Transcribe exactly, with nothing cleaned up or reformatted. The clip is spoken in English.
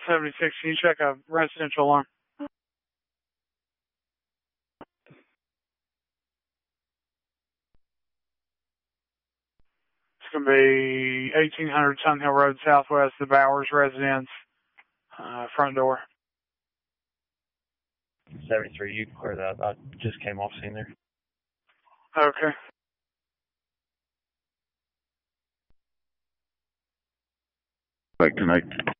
seventy-six, can you check a residential alarm? It's going to be eighteen hundred Sun Hill Road Southwest, the Bowers residence, uh, front door. seventy-three, you can clear that. I just came off scene there. Okay. Right, connect.